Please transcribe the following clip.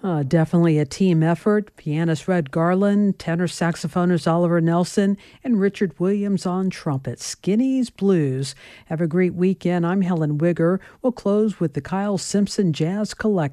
Definitely a team effort. Pianist Red Garland, tenor saxophonist Oliver Nelson, and Richard Williams on trumpet. Skinny's Blues. Have a great weekend. I'm Helen Wigger. We'll close with the Kyle Simpson Jazz Collective.